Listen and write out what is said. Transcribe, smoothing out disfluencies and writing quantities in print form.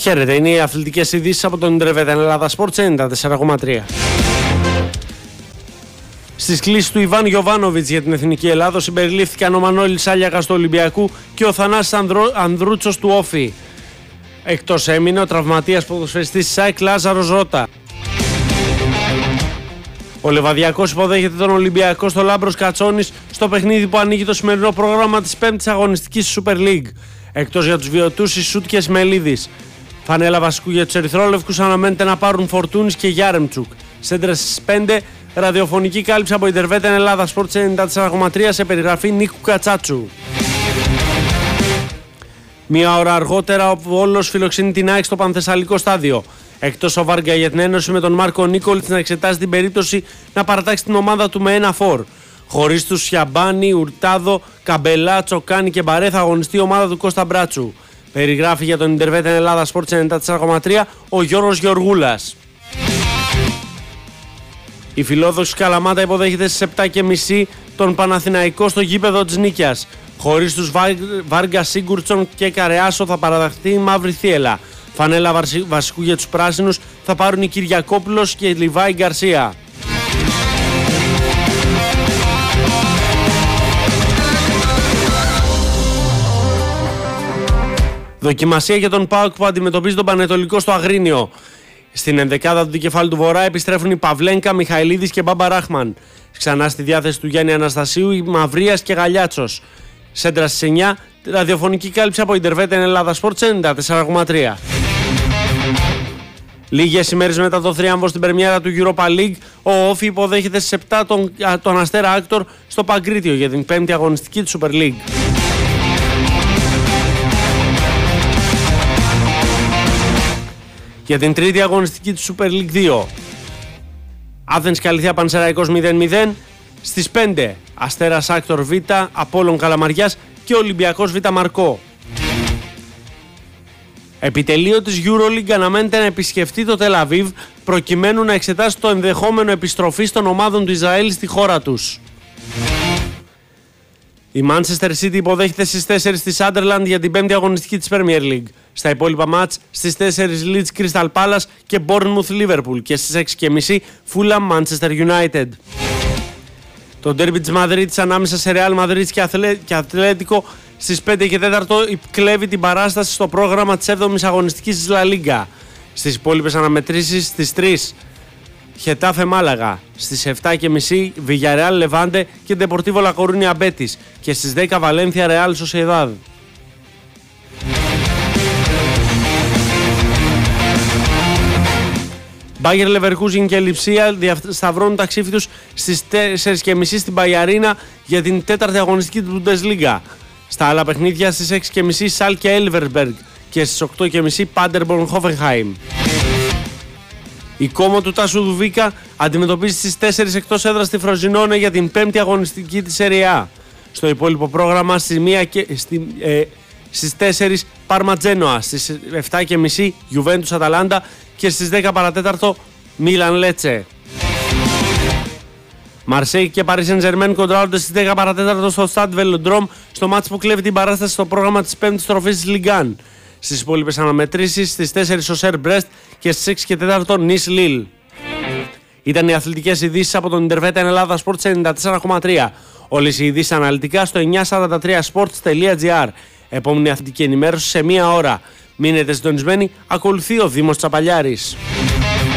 Χαίρετε, είναι οι αθλητικές ειδήσεις από τον Ιντερβέτα Ελλάδα Sports 94,3. Στις κλήσεις του Ιβάν Γιοβάνοβιτς για την Εθνική Ελλάδα συμπεριλήφθηκαν ο Μανώλης Άλιαγας του Ολυμπιακού και ο Θανάσης Ανδρούτσος του Όφη. Εκτός έμεινε ο τραυματίας ποδοσφαιριστής της ΑΕΚ Λάζαρος Ρώτα. Ο Λεβαδιακός υποδέχεται τον Ολυμπιακό στο Λάμπρος Κατσόνης στο παιχνίδι που ανοίγει το σημερινό πρόγραμμα της 5ης αγωνιστικής Super League. Εκτός για τους βιωτούς, η Σούτ και Σμελίδης. Φανέλα βασικού για τους ερυθρόλευκους αναμένεται να πάρουν Φορτούνης και Γιάρεμτσουκ. Σέντρα στις 5, ραδιοφωνική κάλυψη από Ιντερβέτα Ελλάδα Sports 94,3 σε περιγραφή Νίκου Κατσάτσου. Μία ώρα αργότερα ο Βόλος φιλοξενεί την ΑΕΚ στο Πανθεσσαλικό στάδιο. Εκτός ο Βάργα για την ένωση με τον Μάρκο Νίκολιτς να εξετάζει την περίπτωση να παρατάξει την ομάδα του με ένα φορ. Χωρίς τους Σιαμπάνι, Ουρτάδο, Καμπελά, Τσοκάνη και Μπαρέ θα αγωνιστεί η ομάδα του Κώστα Μπράτσου. Περιγράφει για τον Ιντερβέτα Ελλάδα Sports 94,3 ο Γιώργος Γεωργούλας. Η φιλόδοξη Καλαμάτα υποδέχεται στις 7.30 τον Παναθηναϊκό στο γήπεδο της Νίκιας. Χωρίς τους Βάργα, Σίγκουρτσον και Καρεάσο θα παραδαχθεί η Μαύρη Θύελα. Φανέλα βασικού για τους πράσινους θα πάρουν οι Κυριακόπουλος και Λιβάη Γκαρσία. Δοκιμασία για τον ΠΑΟΚ που αντιμετωπίζει τον Πανετολικό στο Αγρίνιο. Στην ενδεκάδα του δικεφάλου του Βορρά επιστρέφουν οι Παυλένκα, Μιχαηλίδης και Μπάμπα Ράχμαν. Ξανά στη διάθεση του Γιάννη Αναστασίου, οι Μαυρίας και Γαλιάτσος. Σέντρα στις 9, ραδιοφωνική κάλυψη από Ιντερβέτα Ελλάδα Sports 94,3. Λίγες ημέρες μετά το θρίαμβο στην πρεμιέρα του Europa League, ο Όφι υποδέχεται στις 7 τον Αστέρα Άκτορ στο Παγκρίτιο για την 5η αγωνιστική του Super League. Για την 3η αγωνιστική του Super League 2, Άθενς Καλυθία Πανσεραϊκός 0-0, στις 5 Αστέρας Άκτορ Β, Απόλλων Καλαμαριάς και Ολυμπιακός Β Μαρκό. Επιτελείο της EuroLeague αναμένεται να επισκεφτεί το Τελ Αβίβ προκειμένου να εξετάσει το ενδεχόμενο επιστροφής των ομάδων του Ισραήλ στη χώρα τους. Η Manchester City υποδέχεται στις 4 τη Sunderland για την 5η αγωνιστική της Premier League. Στα υπόλοιπα μάτς στις 4 Leeds Crystal Palace και Bournemouth Liverpool και στις 6.30 Fulham Manchester United. Το ντέρμπι της Μαδρίτης ανάμεσα σε Real Madrid και Ατλέτικο στις 5 και 4 κλέβει την παράσταση στο πρόγραμμα της 7ης αγωνιστικής της La Liga. Στις υπόλοιπες αναμετρήσεις στις 3 Χετάφε Μάλαγα, στις 7.30 Villarreal Λεβάντε και Deportivo La Coruña Betis και στις 10 Βαλένθια Real Sociedad. Μπάγερ Leverkusen και Λιψία διασταυρώνουν τα ξύφη τους στις 4.30 στην Μπαϊαρίνα για την 4η αγωνιστική του Bundesliga. Στα άλλα παιχνίδια στις 6.30 Σάλκε Έλβερμπεργκ και στις 8.30 Paderborn Hoffenheim. Η Κόμο του Τάσου Δουβίκα αντιμετωπίζει στις 4 εκτός έδρας στη Φροζινόνε για την 5η αγωνιστική της Serie A. Στο υπόλοιπο πρόγραμμα στις 4 Πάρμα Τζένοα, στις 7.30 Juventus Αταλάντα και στις 10 παρατέταρτο Μίλαν Λέτσε. Μαρσέη και Paris Saint-Germain κοντράρονται στις 10 παρατέταρτο στο Stade Velodrome στο μάτς που κλέβει την παράσταση στο πρόγραμμα της 5ης τροφής της Ligue 1. Στις υπόλοιπες αναμετρήσεις στις 4 ο Σερ Μπρέστ και στις 6 και 4 Νις Λίλ. Ήταν οι αθλητικές ειδήσεις από τον Ιντερβέτα Ελλάδα Sports 94,3. Όλες οι ειδήσεις αναλυτικά στο 943sports.gr. Επόμενη αθλητική ενημέρωση σε 1 ώρα. Μείνετε συντονισμένοι, ακολουθεί ο Δήμος Τσαπαλιάρης.